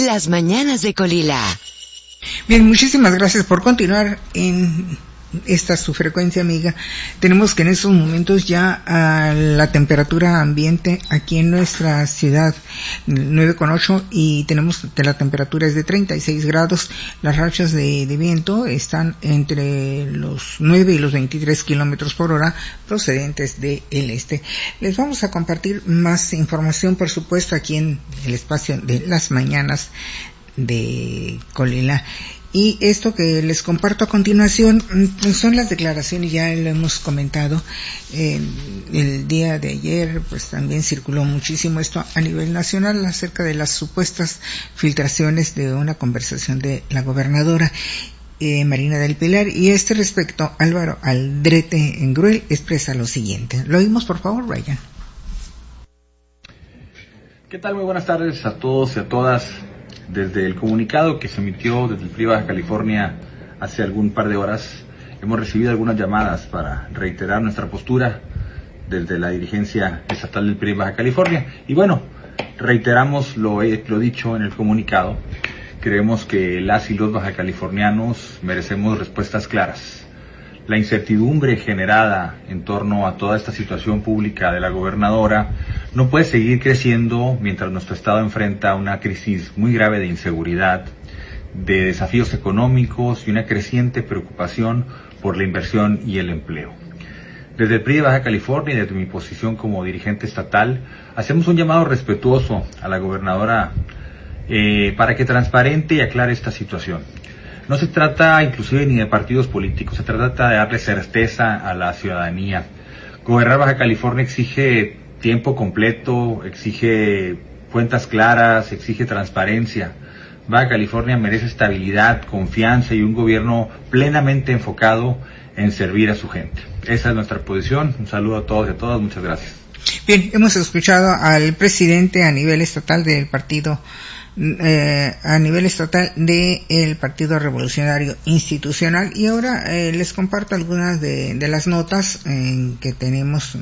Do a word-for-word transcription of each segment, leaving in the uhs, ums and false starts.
Las mañanas de Colila. Bien, muchísimas gracias por continuar en esta su frecuencia amiga. Tenemos que en estos momentos ya a la temperatura ambiente aquí en nuestra ciudad nueve con ocho, y tenemos que la temperatura es de treinta y seis grados. Las rachas de, de viento están entre los nueve y los veintitrés kilómetros por hora procedentes del este. Les vamos a compartir más información, por supuesto, aquí en el espacio de las mañanas de Colila. Y esto que les comparto a continuación son las declaraciones, ya lo hemos comentado, eh, el día de ayer pues también circuló muchísimo esto a nivel nacional acerca de las supuestas filtraciones de una conversación de la gobernadora eh, Marina del Pilar, y a este respecto Álvaro Aldrete Engruel expresa lo siguiente. Lo oímos, por favor, Ryan. ¿Qué tal? Muy buenas tardes a todos y a todas. Desde el comunicado que se emitió desde el P R I Baja California hace algún par de horas, hemos recibido algunas llamadas para reiterar nuestra postura desde la dirigencia estatal del P R I Baja California. Y bueno, reiteramos lo, he, lo dicho en el comunicado. Creemos que las y los bajacalifornianos merecemos respuestas claras. La incertidumbre generada en torno a toda esta situación pública de la gobernadora no puede seguir creciendo mientras nuestro estado enfrenta una crisis muy grave de inseguridad, de desafíos económicos y una creciente preocupación por la inversión y el empleo. Desde el P R I de Baja California y desde mi posición como dirigente estatal, hacemos un llamado respetuoso a la gobernadora eh, para que transparente y aclare esta situación. No se trata inclusive ni de partidos políticos, se trata de darle certeza a la ciudadanía. Gobernar Baja California exige tiempo completo, exige cuentas claras, exige transparencia. Baja California merece estabilidad, confianza y un gobierno plenamente enfocado en servir a su gente. Esa es nuestra posición. Un saludo a todos y a todas. Muchas gracias. Bien, hemos escuchado al presidente a nivel estatal del partido Eh, a nivel estatal de el Partido Revolucionario Institucional, y ahora eh, les comparto algunas de, de las notas eh, que tenemos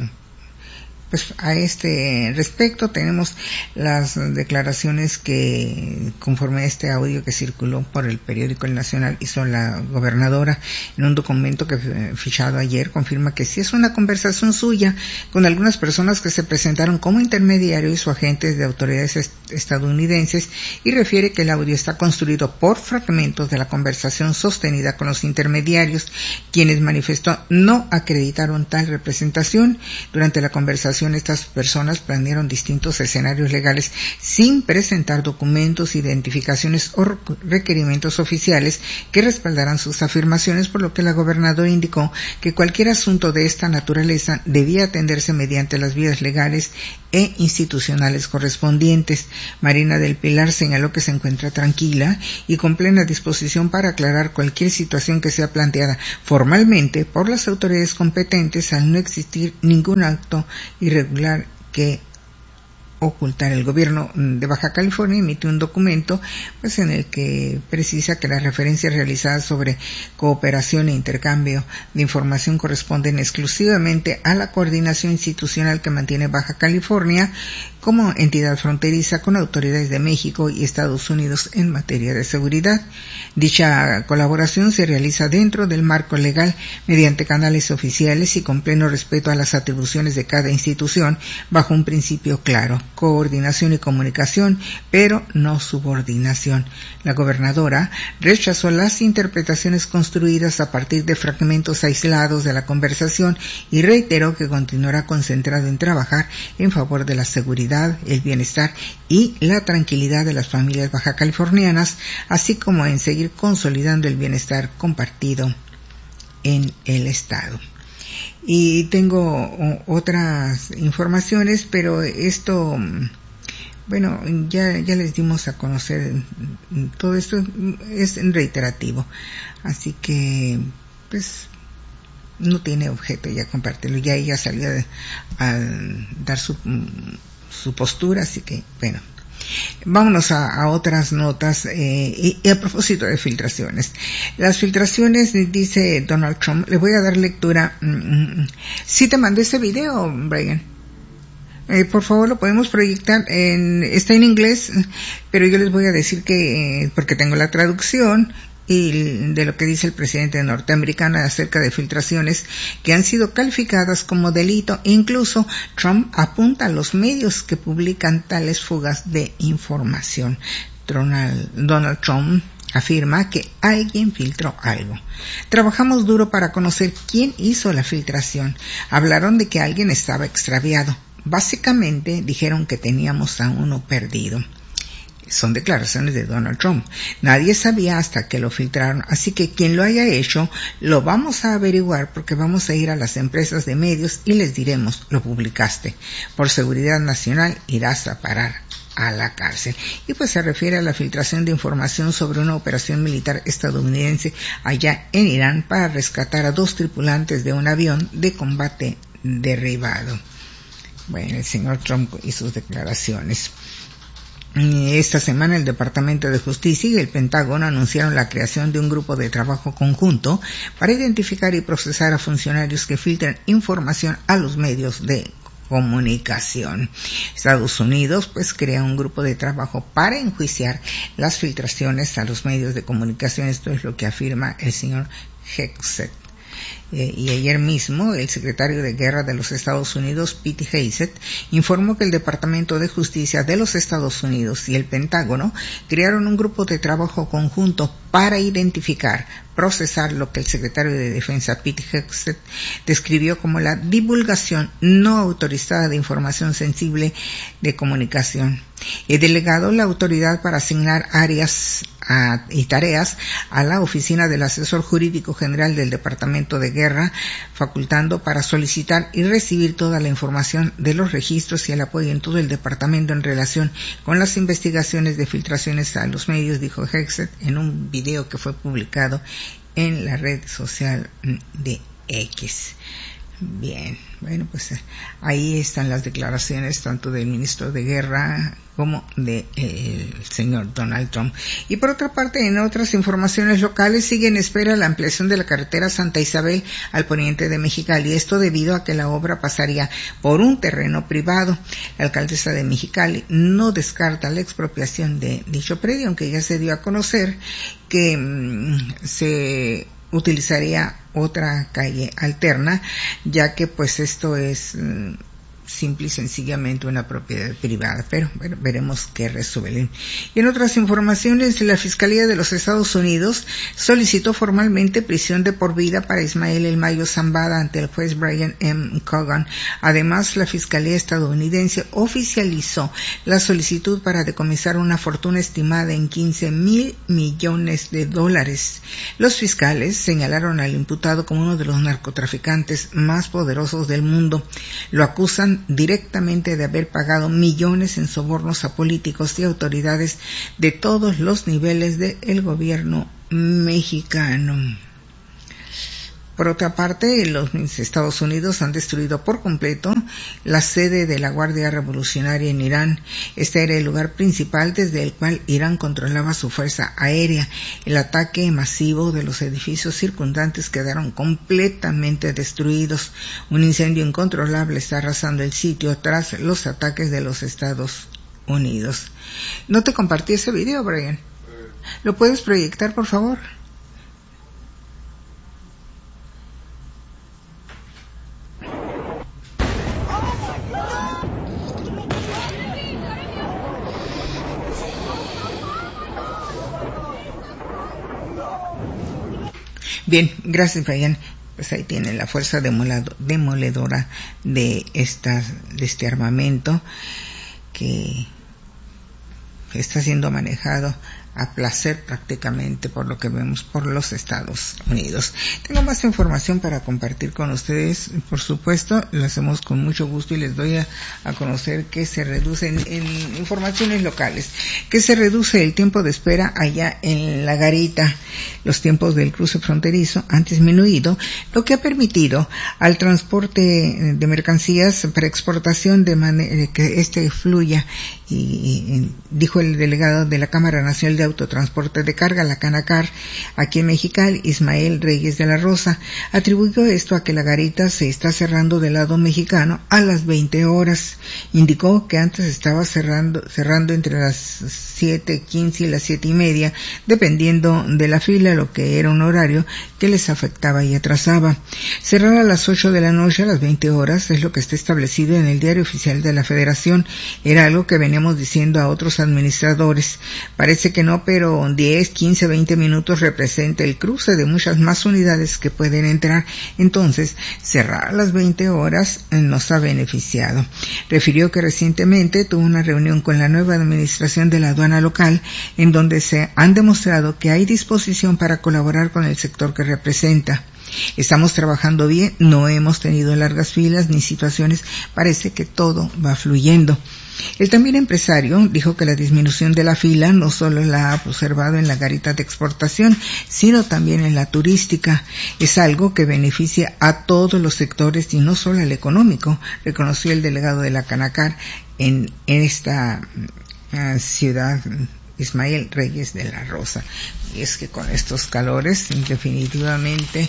pues a este respecto. Tenemos las declaraciones que, conforme a este audio que circuló por el periódico El Nacional, hizo la gobernadora en un documento que fichado ayer. Confirma que sí es una conversación suya con algunas personas que se presentaron como intermediarios o agentes de autoridades est- estadounidenses, y refiere que el audio está construido por fragmentos de la conversación sostenida con los intermediarios, quienes manifestó no acreditaron tal representación. Durante la conversación, estas personas planearon distintos escenarios legales sin presentar documentos, identificaciones o requerimientos oficiales que respaldaran sus afirmaciones, por lo que la gobernadora indicó que cualquier asunto de esta naturaleza debía atenderse mediante las vías legales e institucionales correspondientes. Marina del Pilar señaló que se encuentra tranquila y con plena disposición para aclarar cualquier situación que sea planteada formalmente por las autoridades competentes, al no existir ningún acto irregular que ocultar. El gobierno de Baja California emitió un documento pues en el que precisa que las referencias realizadas sobre cooperación e intercambio de información corresponden exclusivamente a la coordinación institucional que mantiene Baja California como entidad fronteriza con autoridades de México y Estados Unidos en materia de seguridad. Dicha colaboración se realiza dentro del marco legal mediante canales oficiales y con pleno respeto a las atribuciones de cada institución, bajo un principio claro: coordinación y comunicación, pero no subordinación. La gobernadora rechazó las interpretaciones construidas a partir de fragmentos aislados de la conversación y reiteró que continuará concentrado en trabajar en favor de la seguridad, el bienestar y la tranquilidad de las familias bajacalifornianas, así como en seguir consolidando el bienestar compartido en el estado. Y tengo otras informaciones, pero esto, bueno, ya, ya les dimos a conocer, todo esto es reiterativo, así que pues no tiene objeto ya compartirlo. Ya ella salió a, a dar su, su postura, así que bueno. Vámonos a, a otras notas, eh, y, y a propósito de filtraciones. Las filtraciones, dice Donald Trump, le voy a dar lectura. Mm, sí te mandé ese video, Brian. Eh, por favor, lo podemos proyectar. En, está en inglés, pero yo les voy a decir que, eh, porque tengo la traducción, y de lo que dice el presidente norteamericano acerca de filtraciones que han sido calificadas como delito. Incluso Trump apunta a los medios que publican tales fugas de información. Donald, Donald Trump afirma que alguien filtró algo. Trabajamos duro para conocer quién hizo la filtración. Hablaron de que alguien estaba extraviado. Básicamente dijeron que teníamos a uno perdido. Son declaraciones de Donald Trump. Nadie sabía hasta que lo filtraron, así que quien lo haya hecho lo vamos a averiguar, porque vamos a ir a las empresas de medios y les diremos, lo publicaste. Por seguridad nacional irás a parar a la cárcel. Y pues se refiere a la filtración de información sobre una operación militar estadounidense allá en Irán para rescatar a dos tripulantes de un avión de combate derribado. Bueno, el señor Trump y sus declaraciones. Esta semana el Departamento de Justicia y el Pentágono anunciaron la creación de un grupo de trabajo conjunto para identificar y procesar a funcionarios que filtran información a los medios de comunicación. Estados Unidos pues crea un grupo de trabajo para enjuiciar las filtraciones a los medios de comunicación. Esto es lo que afirma el señor Hegseth. Eh, y ayer mismo el secretario de Guerra de los Estados Unidos, Pete Hegseth, informó que el Departamento de Justicia de los Estados Unidos y el Pentágono crearon un grupo de trabajo conjunto para identificar, procesar lo que el secretario de Defensa, Pete Hegseth, describió como la divulgación no autorizada de información sensible de comunicación. He delegado la autoridad para asignar áreas a, y tareas a la Oficina del Asesor Jurídico General del Departamento de Guerra, facultando para solicitar y recibir toda la información de los registros y el apoyo en todo el departamento en relación con las investigaciones de filtraciones a los medios, dijo Hegseth en un video que fue publicado en la red social de X. Bien, bueno, pues ahí están las declaraciones tanto del ministro de Guerra como del de, eh, señor Donald Trump. Y por otra parte, en otras informaciones locales, sigue en espera la ampliación de la carretera Santa Isabel al poniente de Mexicali. Esto debido a que la obra pasaría por un terreno privado. La alcaldesa de Mexicali no descarta la expropiación de dicho predio, aunque ya se dio a conocer que mmm, se utilizaría otra calle alterna, ya que pues esto es mm, simple y sencillamente una propiedad privada, pero bueno, veremos qué resuelven. Y en otras informaciones, la Fiscalía de los Estados Unidos solicitó formalmente prisión de por vida para Ismael El Mayo Zambada ante el juez Brian M. Cogan. Además, la Fiscalía estadounidense oficializó la solicitud para decomisar una fortuna estimada en quince mil millones de dólares. Los fiscales señalaron al imputado como uno de los narcotraficantes más poderosos del mundo. Lo acusan directamente de haber pagado millones en sobornos a políticos y autoridades de todos los niveles del gobierno mexicano. Por otra parte, los Estados Unidos han destruido por completo la sede de la Guardia Revolucionaria en Irán. Este era el lugar principal desde el cual Irán controlaba su fuerza aérea. El ataque masivo de los edificios circundantes quedaron completamente destruidos. Un incendio incontrolable está arrasando el sitio tras los ataques de los Estados Unidos. ¿No te compartí ese video, Brian? ¿Lo puedes proyectar, por favor? Bien, gracias, Brian. Pues ahí tienen la fuerza demoledora de, esta, de este armamento que está siendo manejado a placer prácticamente por lo que vemos por los Estados Unidos. Tengo más información para compartir con ustedes, por supuesto, lo hacemos con mucho gusto y les doy a, a conocer que se reduce en, en informaciones locales, que se reduce el tiempo de espera allá en La Garita. Los tiempos del cruce fronterizo han disminuido, lo que ha permitido al transporte de mercancías para exportación de manera que este fluya, y, y dijo el delegado de la Cámara Nacional de Autotransporte de Carga, la Canacar, aquí en Mexicali, Ismael Reyes de la Rosa. Atribuyó esto a que la garita se está cerrando del lado mexicano a las veinte horas. Indicó que antes estaba cerrando, cerrando entre las siete quince y las siete y media, dependiendo de la fila, lo que era un horario que les afectaba y atrasaba. Cerrar a las ocho de la noche a las veinte horas es lo que está establecido en el Diario Oficial de la Federación. Era algo que veníamos diciendo a otros administradores. Parece que no, pero diez, quince, veinte minutos representa el cruce de muchas más unidades que pueden entrar. Entonces, cerrar a las veinte horas nos ha beneficiado. Refirió que recientemente tuvo una reunión con la nueva administración de la aduana local, en donde se han demostrado que hay disposición para colaborar con el sector que representa. Estamos trabajando bien, no hemos tenido largas filas ni situaciones, parece que todo va fluyendo. El también empresario dijo que la disminución de la fila no solo la ha observado en la garita de exportación, sino también en la turística. Es algo que beneficia a todos los sectores y no solo al económico, reconoció el delegado de la Canacar en, en esta uh, ciudad, Ismael Reyes de la Rosa. Y es que con estos calores, definitivamente,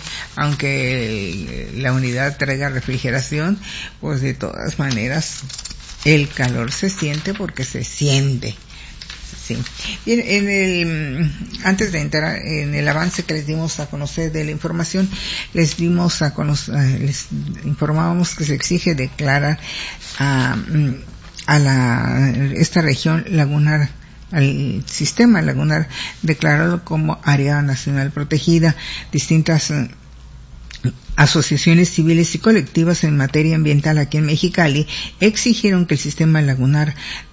aunque la unidad traiga refrigeración, pues de todas maneras el calor se siente porque se siente. Sí. Bien, en el, antes de entrar en el avance que les dimos a conocer de la información, les dimos a conocer, les informábamos que se exige declarar a, a la, esta región lagunar, al sistema lagunar declarado como área nacional protegida. Distintas uh, asociaciones civiles y colectivas en materia ambiental aquí en Mexicali exigieron que el sistema lagunar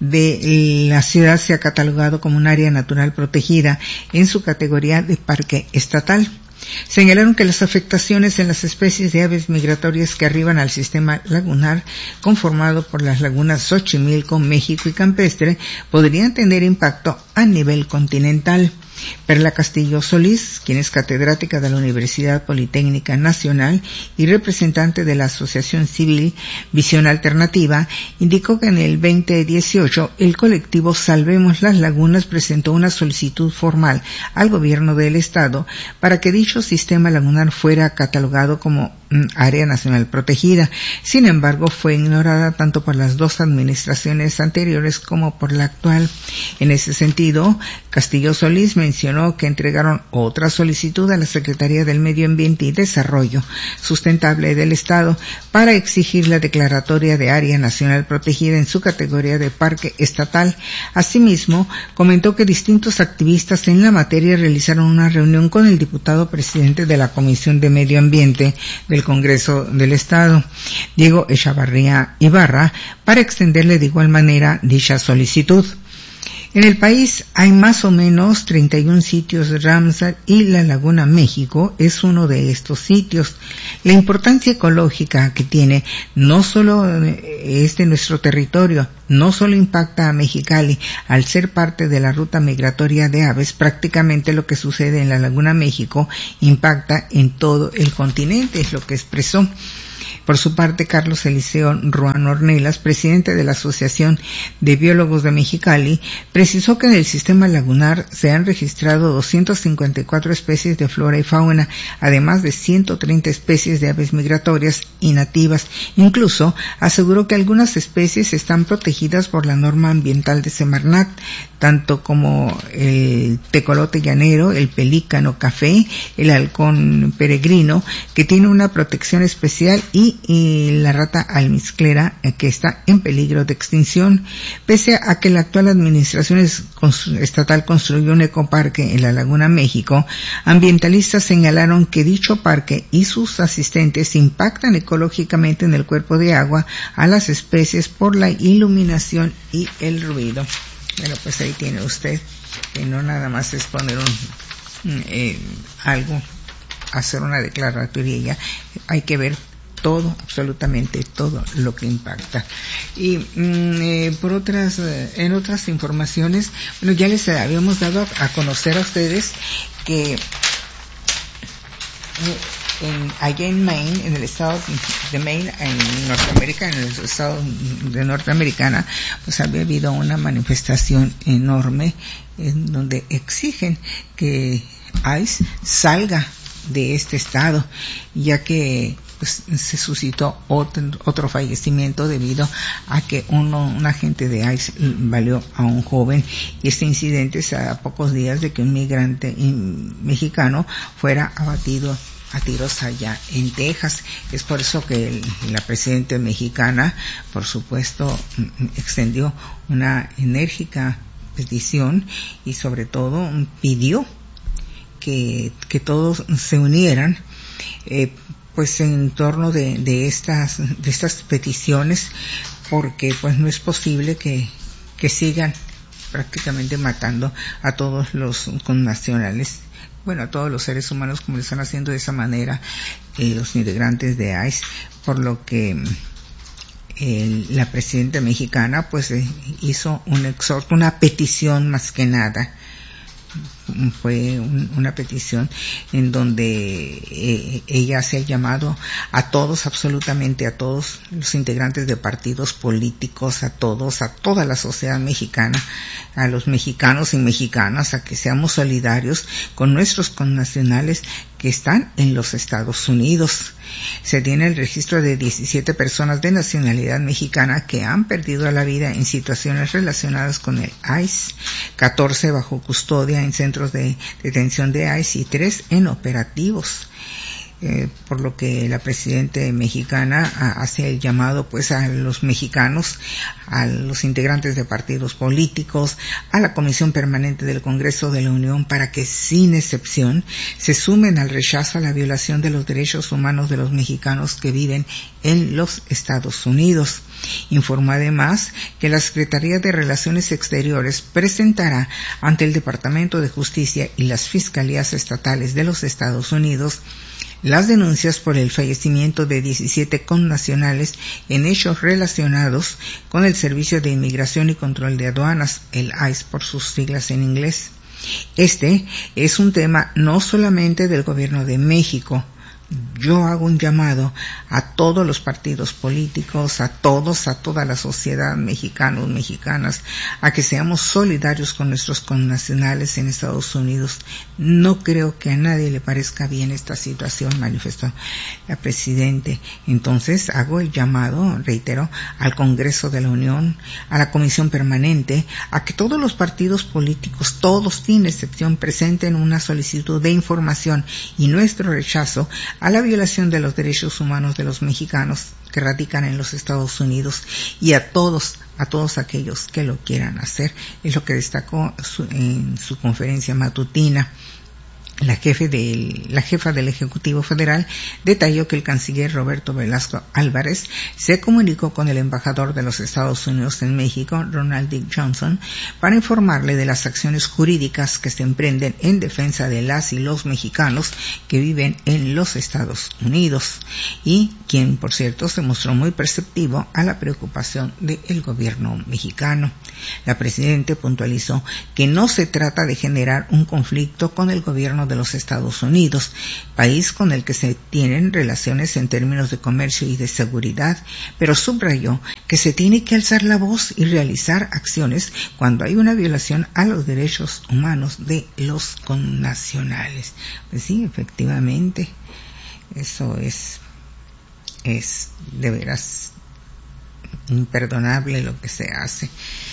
de la ciudad sea catalogado como un área natural protegida en su categoría de parque estatal. Señalaron que las afectaciones en las especies de aves migratorias que arriban al sistema lagunar conformado por las lagunas Xochimilco, México y Campestre podrían tener impacto a nivel continental. Perla Castillo Solís, quien es catedrática de la Universidad Politécnica Nacional y representante de la Asociación Civil Visión Alternativa, indicó que en el veinte dieciocho el colectivo Salvemos las Lagunas presentó una solicitud formal al gobierno del estado para que dicho sistema lagunar fuera catalogado como área nacional protegida. Sin embargo, fue ignorada tanto por las dos administraciones anteriores como por la actual. En ese sentido, Castillo Solís mencionó que entregaron otra solicitud a la Secretaría del Medio Ambiente y Desarrollo Sustentable del Estado para exigir la declaratoria de área nacional protegida en su categoría de parque estatal. Asimismo, comentó que distintos activistas en la materia realizaron una reunión con el diputado presidente de la Comisión de Medio Ambiente del Congreso del Estado, Diego Echavarría Ibarra, para extenderle de igual manera dicha solicitud. En el país hay más o menos treinta y un sitios Ramsar y la Laguna México es uno de estos sitios. La importancia ecológica que tiene no solo es de nuestro territorio, no solo impacta a Mexicali al ser parte de la ruta migratoria de aves, prácticamente lo que sucede en la Laguna México impacta en todo el continente, es lo que expresó. Por su parte, Carlos Eliseo Ruano Ornelas, presidente de la Asociación de Biólogos de Mexicali, precisó que en el sistema lagunar se han registrado doscientas cincuenta y cuatro especies de flora y fauna, además de ciento treinta especies de aves migratorias y nativas. Incluso aseguró que algunas especies están protegidas por la norma ambiental de Semarnat, tanto como el tecolote llanero, el pelícano café, el halcón peregrino, que tiene una protección especial, y y la rata almizclera, que está en peligro de extinción. Pese a que la actual administración estatal construyó un ecoparque en la Laguna México, ambientalistas señalaron que dicho parque y sus asistentes impactan ecológicamente en el cuerpo de agua a las especies por la iluminación y el ruido. Bueno, pues ahí tiene usted, que no nada más es poner un, eh, algo, hacer una declaratoria, ya hay que ver todo, absolutamente todo lo que impacta. Y mm, eh, por otras, eh, en otras informaciones, bueno, ya les habíamos dado a, a conocer a ustedes que eh, en, allá en Maine, en el estado de Maine, en Norteamérica, en el estado de Norteamericana, pues había habido una manifestación enorme en donde exigen que ICE salga de este estado, ya que pues se suscitó otro, otro fallecimiento debido a que uno, un agente de ICE baleó a un joven, y este incidente es a pocos días de que un migrante mexicano fuera abatido a tiros allá en Texas. Es por eso que el, la presidenta mexicana, por supuesto, extendió una enérgica petición y sobre todo pidió que, que todos se unieran eh, pues en torno de, de estas de estas peticiones, porque pues no es posible que, que sigan prácticamente matando a todos los connacionales, bueno, a todos los seres humanos, como lo están haciendo de esa manera eh, los integrantes de ICE, por lo que eh, la presidenta mexicana pues eh, hizo un exhorto, una petición más que nada. Fue un, una petición en donde eh, ella hace el llamado a todos, absolutamente a todos los integrantes de partidos políticos, a todos, a toda la sociedad mexicana, a los mexicanos y mexicanas, a que seamos solidarios con nuestros connacionales que están en los Estados Unidos. Se tiene el registro de diecisiete personas de nacionalidad mexicana que han perdido la vida en situaciones relacionadas con el ICE, catorce bajo custodia en centros de detención de ICE y tres en operativos. Eh, por lo que la presidenta mexicana a, hace el llamado pues a los mexicanos, a los integrantes de partidos políticos, a la Comisión Permanente del Congreso de la Unión, para que sin excepción se sumen al rechazo a la violación de los derechos humanos de los mexicanos que viven en los Estados Unidos. Informó además que la Secretaría de Relaciones Exteriores presentará ante el Departamento de Justicia y las Fiscalías Estatales de los Estados Unidos las denuncias por el fallecimiento de diecisiete connacionales en hechos relacionados con el Servicio de Inmigración y Control de Aduanas, el ICE por sus siglas en inglés. Este es un tema no solamente del Gobierno de México. Yo hago un llamado a todos los partidos políticos, a todos, a toda la sociedad, mexicanos, mexicanas, a que seamos solidarios con nuestros connacionales en Estados Unidos. No creo que a nadie le parezca bien esta situación, manifestó la presidenta. Entonces hago el llamado, reitero, al Congreso de la Unión, a la Comisión Permanente, a que todos los partidos políticos, todos sin excepción, presenten una solicitud de información y nuestro rechazo a la violación de los derechos humanos de los mexicanos que radican en los Estados Unidos, y a todos, a todos aquellos que lo quieran hacer. Es lo que destacó su, en su conferencia matutina. La, jefe del, la jefa del Ejecutivo Federal detalló que el canciller Roberto Velasco Álvarez se comunicó con el embajador de los Estados Unidos en México, Ronald Dick Johnson, para informarle de las acciones jurídicas que se emprenden en defensa de las y los mexicanos que viven en los Estados Unidos, y quien, por cierto, se mostró muy perceptivo a la preocupación del gobierno mexicano. La presidenta puntualizó que no se trata de generar un conflicto con el gobierno de los Estados Unidos, país con el que se tienen relaciones en términos de comercio y de seguridad, pero subrayó que se tiene que alzar la voz y realizar acciones cuando hay una violación a los derechos humanos de los connacionales. Pues sí, efectivamente, eso es, es de veras imperdonable lo que se hace.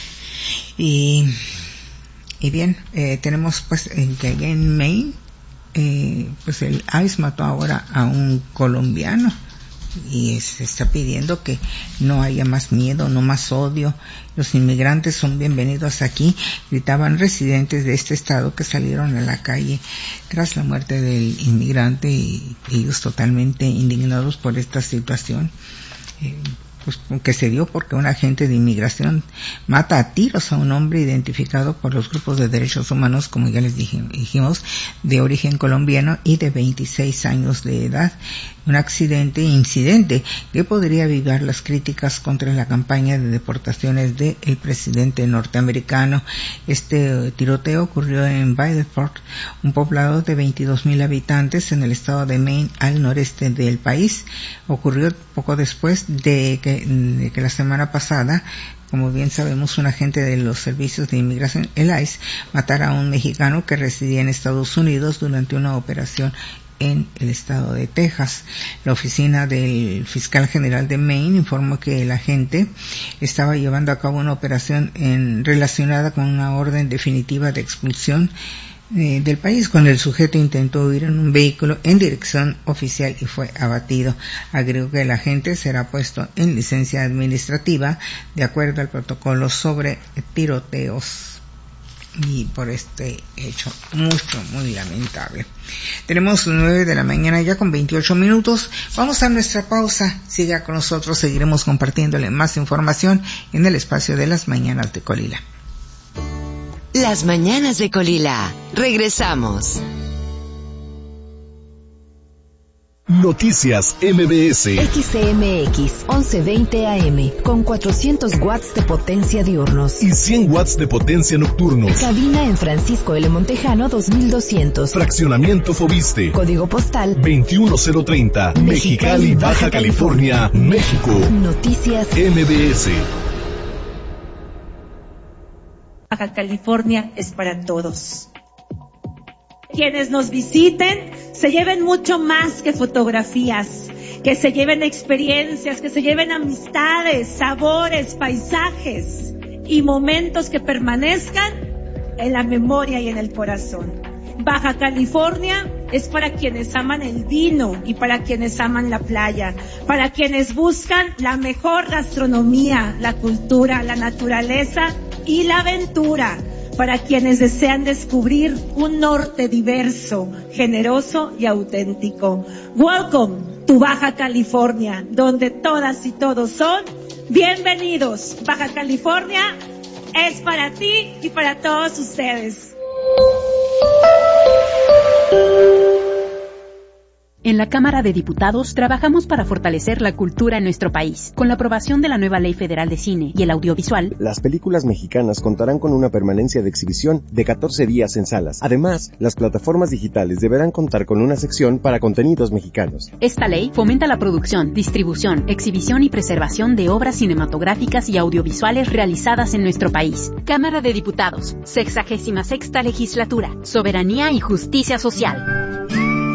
Y, y bien, eh, tenemos pues en que allá en Maine, eh, pues el ICE mató ahora a un colombiano, y se está pidiendo que no haya más miedo, no más odio. Los inmigrantes son bienvenidos aquí, gritaban residentes de este estado que salieron a la calle tras la muerte del inmigrante, y ellos totalmente indignados por esta situación. Eh, pues, que se dio porque un agente de inmigración mata a tiros a un hombre identificado por los grupos de derechos humanos, como ya les dije, dijimos, de origen colombiano y de veintiséis años de edad. Un accidente, incidente, que podría avivar las críticas contra la campaña de deportaciones del presidente norteamericano. Este tiroteo ocurrió en Bideford, un poblado de veintidós mil habitantes en el estado de Maine, al noreste del país. Ocurrió poco después de que, de que la semana pasada, como bien sabemos, un agente de los servicios de inmigración, el I C E, matara a un mexicano que residía en Estados Unidos durante una operación en el estado de Texas. La oficina del fiscal general de Maine informó que el agente estaba llevando a cabo una operación en, relacionada con una orden definitiva de expulsión eh, del país, cuando el sujeto intentó huir en un vehículo en dirección oficial y fue abatido. Agregó que el agente será puesto en licencia administrativa de acuerdo al protocolo sobre tiroteos. Y por este hecho mucho, muy lamentable. Tenemos nueve de la mañana ya con veintiocho minutos. Vamos a nuestra pausa. Siga con nosotros, seguiremos compartiéndole más información en el espacio de las mañanas de Colila. Las mañanas de Colila. Regresamos. Noticias M B S. X C M X once veinte A M con cuatrocientos watts de potencia diurnos y cien watts de potencia nocturnos. Cabina en Francisco L. Montejano dos mil doscientos. Fraccionamiento Fobiste. Código postal veintiuno mil treinta. Mexicali, Baja California, México. Noticias M B S. Baja California es para todos. Quienes nos visiten se lleven mucho más que fotografías, que se lleven experiencias, que se lleven amistades, sabores, paisajes y momentos que permanezcan en la memoria y en el corazón. Baja California es para quienes aman el vino y para quienes aman la playa, para quienes buscan la mejor gastronomía, la cultura, la naturaleza y la aventura, para quienes desean descubrir un norte diverso, generoso y auténtico. Welcome to Baja California, donde todas y todos son bienvenidos. Baja California es para ti y para todos ustedes. En la Cámara de Diputados trabajamos para fortalecer la cultura en nuestro país. Con la aprobación de la nueva Ley Federal de Cine y el Audiovisual, las películas mexicanas contarán con una permanencia de exhibición de catorce días en salas. Además, las plataformas digitales deberán contar con una sección para contenidos mexicanos. Esta ley fomenta la producción, distribución, exhibición y preservación de obras cinematográficas y audiovisuales realizadas en nuestro país. Cámara de Diputados, sexagésima sexta Legislatura, Soberanía y Justicia Social.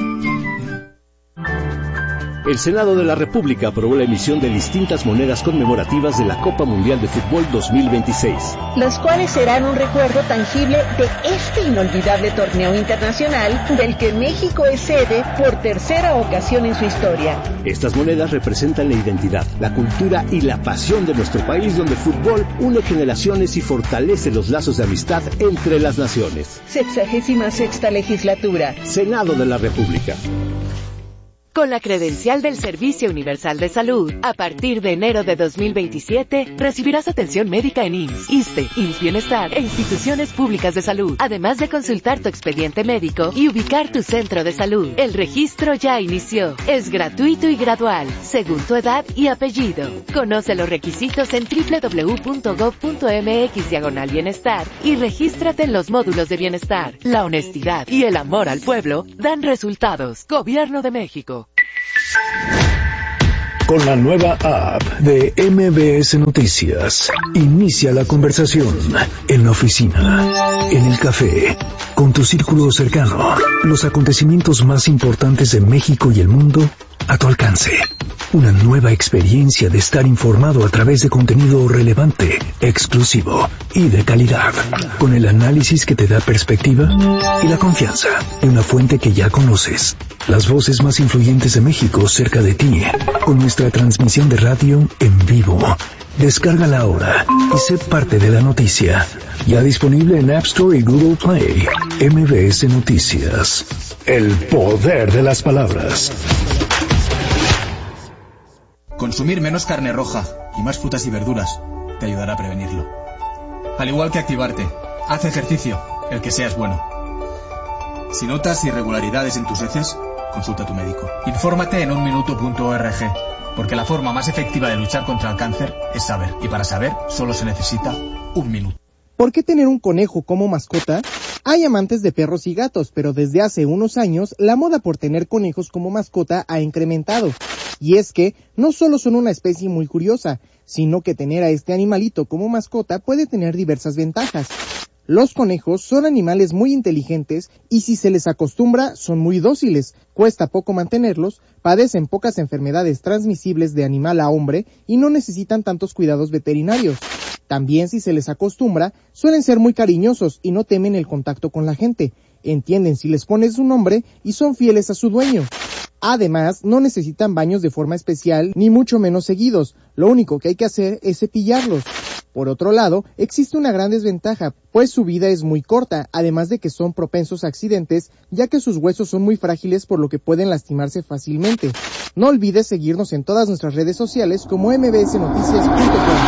El Senado de la República aprobó la emisión de distintas monedas conmemorativas de la Copa Mundial de Fútbol dos mil veintiséis. Las cuales serán un recuerdo tangible de este inolvidable torneo internacional del que México es sede por tercera ocasión en su historia. Estas monedas representan la identidad, la cultura y la pasión de nuestro país, donde el fútbol une generaciones y fortalece los lazos de amistad entre las naciones. Sexagésima sexta Legislatura. Senado de la República. Con la credencial del Servicio Universal de Salud, a partir de enero de dos mil veintisiete, recibirás atención médica en I M S S, ISSSTE, I M S S Bienestar e instituciones públicas de salud, además de consultar tu expediente médico y ubicar tu centro de salud. El registro ya inició. Es gratuito y gradual, según tu edad y apellido. Conoce los requisitos en doble u doble u doble u punto gob punto eme equis diagonal bienestar y regístrate en los módulos de bienestar. La honestidad y el amor al pueblo dan resultados. Gobierno de México. Con la nueva app de M B S Noticias, inicia la conversación en la oficina, en el café, con tu círculo cercano. Los acontecimientos más importantes de México y el mundo a tu alcance. Una nueva experiencia de estar informado a través de contenido relevante, exclusivo y de calidad, con el análisis que te da perspectiva y la confianza de una fuente que ya conoces. Las voces más influyentes de México cerca de ti, con nuestra transmisión de radio en vivo. Descárgala ahora y sé parte de la noticia. Ya disponible en App Store y Google Play. M B S Noticias. El poder de las palabras. Consumir menos carne roja y más frutas y verduras te ayudará a prevenirlo. Al igual que activarte, haz ejercicio, el que sea es bueno. Si notas irregularidades en tus heces, consulta a tu médico. Infórmate en un minuto punto org, porque la forma más efectiva de luchar contra el cáncer es saber, y para saber solo se necesita un minuto. ¿Por qué tener un conejo como mascota? Hay amantes de perros y gatos, pero desde hace unos años la moda por tener conejos como mascota ha incrementado. Y es que no solo son una especie muy curiosa, sino que tener a este animalito como mascota puede tener diversas ventajas. Los conejos son animales muy inteligentes y si se les acostumbra son muy dóciles, cuesta poco mantenerlos, padecen pocas enfermedades transmisibles de animal a hombre y no necesitan tantos cuidados veterinarios. También si se les acostumbra, suelen ser muy cariñosos y no temen el contacto con la gente, entienden si les pones un nombre y son fieles a su dueño. Además, no necesitan baños de forma especial ni mucho menos seguidos, lo único que hay que hacer es cepillarlos. Por otro lado, existe una gran desventaja, pues su vida es muy corta, además de que son propensos a accidentes, ya que sus huesos son muy frágiles por lo que pueden lastimarse fácilmente. No olvides seguirnos en todas nuestras redes sociales como m b s noticias punto com.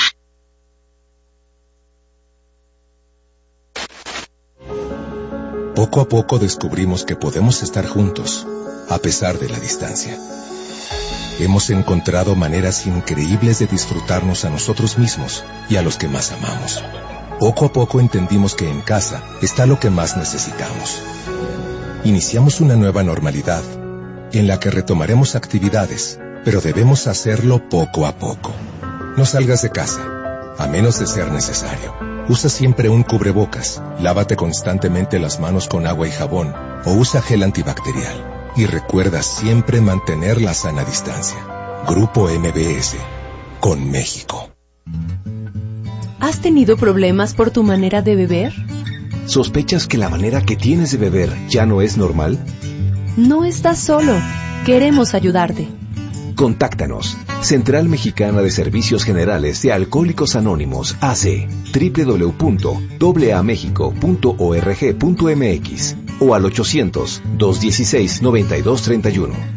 Poco a poco descubrimos que podemos estar juntos, a pesar de la distancia. Hemos encontrado maneras increíbles de disfrutarnos a nosotros mismos y a los que más amamos. Poco a poco entendimos que en casa está lo que más necesitamos. Iniciamos una nueva normalidad, en la que retomaremos actividades, pero debemos hacerlo poco a poco. No salgas de casa, a menos de ser necesario. Usa siempre un cubrebocas, lávate constantemente las manos con agua y jabón, o usa gel antibacterial. Y recuerda siempre mantener la sana distancia. Grupo M B S, con México. ¿Has tenido problemas por tu manera de beber? ¿Sospechas que la manera que tienes de beber ya no es normal? No estás solo. Queremos ayudarte. Contáctanos. Central Mexicana de Servicios Generales de Alcohólicos Anónimos, A C, doble u doble u doble u punto a mexico punto org punto m x o al ochocientos, dos dieciséis, noventa y dos treinta y uno.